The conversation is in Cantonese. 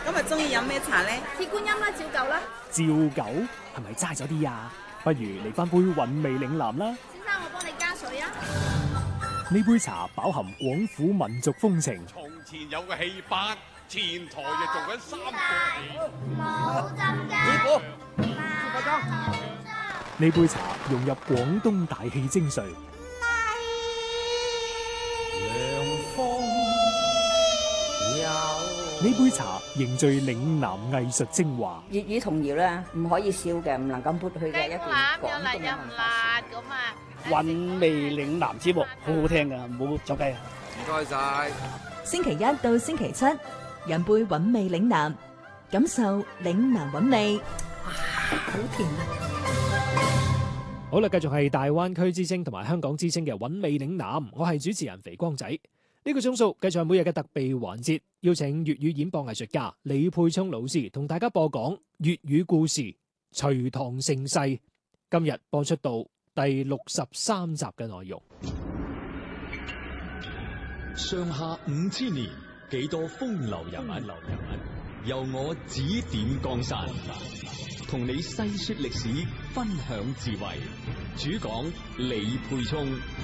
今日中意飲咩茶咧？ 鐵觀音啦，照舊啦。 照舊係咪齋咗啲啊？不如嚟翻杯韻味嶺南啦。 先生，我幫你加水啊。 呢杯茶飽含廣府民族風情。 從前有個戲班，前台就做緊三個冇針㗎。 呢杯茶融入廣東大氣精髓。呢杯茶凝聚嶺南藝術精華。 粵語童謠咧，唔可以笑嘅，唔能夠抹去嘅一段廣東嘅文化。 韻味嶺南節目好好聽㗎，唔好走雞啊！ 唔該晒。 星期一到星期七，飲杯韻味嶺南，感受嶺南韻味。哇，好甜啊！ 好啦，繼續係大灣區之聲同埋香港之聲嘅韻味嶺南，我係主持人肥光仔。呢個鐘數繼續係每日嘅特備環節，邀請粵語演播藝術家李沛聰老師同大家播講粵語故事《隋唐盛世》。今日播出到第63集嘅內容。 上下5000年，幾多風流人物，由我指點江山，同你細說歷史，分享智慧。主講李沛聰。